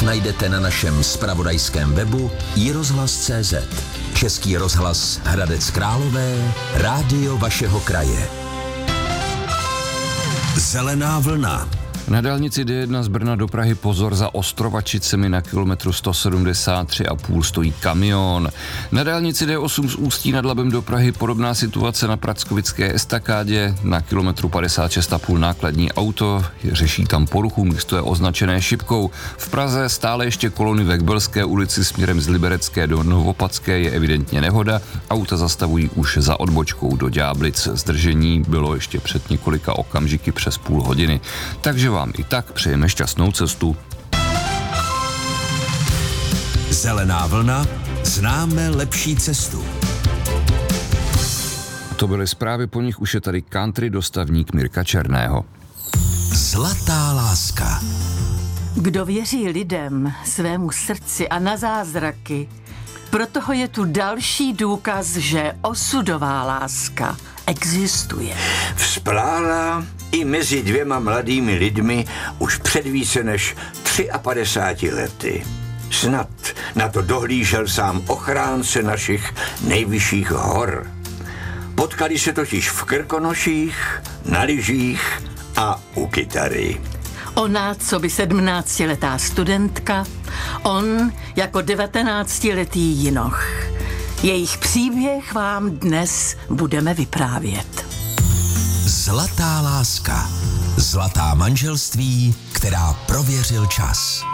Obsah najdete na našem zpravodajském webu iRozhlas.cz. Český rozhlas Hradec Králové, rádio vašeho kraje. Zelená vlna. Na dálnici D1 z Brna do Prahy pozor, za Ostrovačicemi na kilometru 173,5 stojí kamion. Na dálnici D8 z Ústí nad Labem do Prahy podobná situace na Prackovické estakádě, na kilometru 56,5 nákladní auto, řeší tam poruchu, místo je označené šipkou. V Praze stále ještě kolony ve Kbelské ulici směrem z Liberecké do Novopatské je evidentně nehoda, auta zastavují už za odbočkou do Ďáblic. Zdržení bylo ještě před několika okamžiky přes půl hodiny. Takže vám i tak přejeme šťastnou cestu. Zelená vlna, známe lepší cestu. To byly zprávy, po nich už je tady country dostavník Mirka Černého. Zlatá láska. Kdo věří lidem, svému srdci a na zázraky, pro toho je tu další důkaz, že osudová láska existuje. Vzplála i mezi dvěma mladými lidmi už před více než 53 lety. Snad na to dohlížel sám ochránce našich nejvyšších hor. Potkali se totiž v Krkonoších, na lyžích a u kytary. Ona, co by 17letá studentka, on jako 19letý jinoch. Jejich příběh vám dnes budeme vyprávět. Zlatá láska. Zlatá manželství, která prověřil čas.